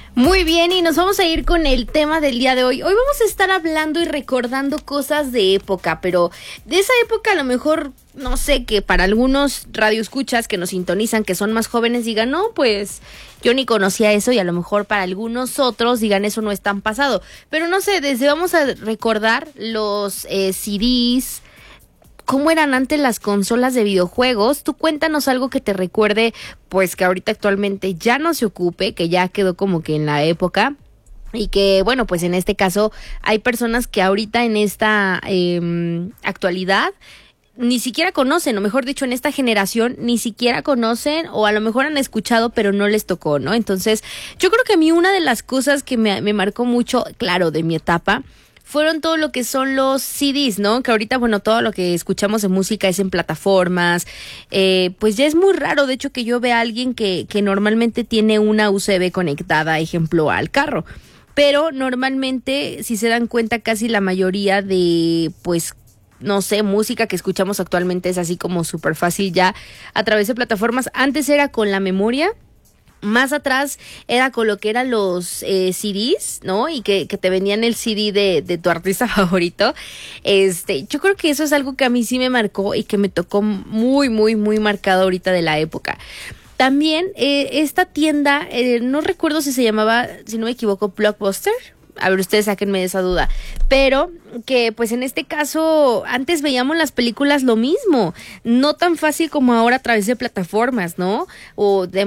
Muy bien, y nos vamos a ir con el tema del día de hoy. Hoy vamos a estar hablando y recordando cosas de época, pero de esa época a lo mejor, no sé, que para algunos radioescuchas que nos sintonizan, que son más jóvenes, digan, no, pues yo ni conocía eso, y a lo mejor para algunos otros digan, eso no es tan pasado. Pero no sé, vamos a recordar los CDs, cómo eran antes las consolas de videojuegos. Tú cuéntanos algo que te recuerde, pues que ahorita actualmente ya no se ocupe, que ya quedó como que en la época. Y que, bueno, pues en este caso hay personas que ahorita en esta actualidad ni siquiera conocen, o mejor dicho, en esta generación ni siquiera conocen, o a lo mejor han escuchado pero no les tocó, ¿no? Entonces, yo creo que a mí una de las cosas que me marcó mucho, claro, de mi etapa, fueron todo lo que son los CDs, ¿no? Que ahorita, bueno, todo lo que escuchamos de música es en plataformas. Pues ya es muy raro, de hecho, que yo vea a alguien que normalmente tiene una USB conectada, ejemplo, al carro. Pero normalmente, si se dan cuenta, casi la mayoría de, pues, no sé, música que escuchamos actualmente es así como súper fácil ya a través de plataformas. Antes era con la memoria. Más atrás era con lo que eran los CDs, ¿no? Y que te vendían el CD de tu artista favorito. Yo creo que eso es algo que a mí sí me marcó y que me tocó muy, muy, muy marcado ahorita de la época. También esta tienda, no recuerdo si se llamaba, si no me equivoco, Blockbuster. A ver, ustedes sáquenme de esa duda. Pero que pues en este caso antes veíamos las películas lo mismo, no tan fácil como ahora a través de plataformas, ¿no? O de